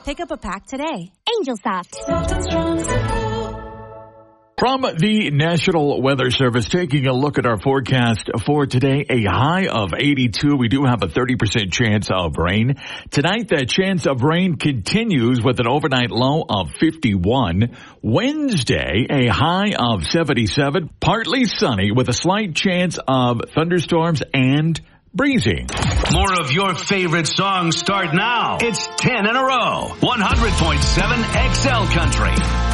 Pick up a pack today. Angel Soft. From the National Weather Service, taking a look at our forecast for today, a high of 82. We do have a 30% chance of rain. Tonight, that chance of rain continues with an overnight low of 51. Wednesday, a high of 77, partly sunny with a slight chance of thunderstorms and breezy. More of your favorite songs start now. It's 10 in a row. 100.7 XL Country.